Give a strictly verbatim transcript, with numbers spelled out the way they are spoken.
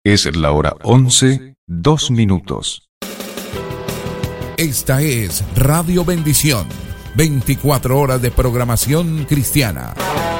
Es la hora once, dos minutos. Esta es Radio Bendición, veinticuatro horas de programación cristiana.